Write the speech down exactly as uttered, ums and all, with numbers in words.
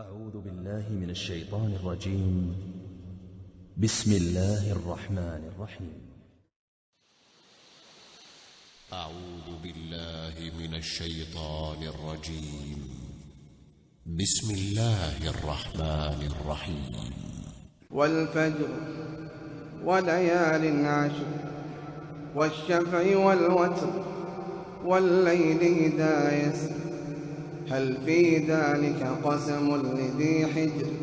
أعوذ بالله من الشيطان الرجيم. بسم الله الرحمن الرحيم. أعوذ بالله من الشيطان الرجيم. بسم الله الرحمن الرحيم. والفجر وليال عشر والشفع والوتر والليل إذا يسر هل في ذلك قسم لذي حجر